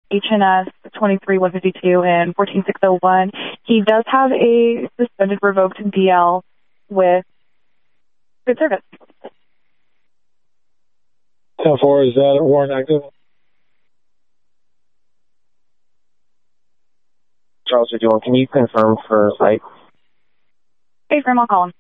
HNS 23152 and 14601. He does have a suspended revoked DL with good service. 10-4, is that a warrant active? Charles 51, can you confirm for site? Hey, Grandma, call him.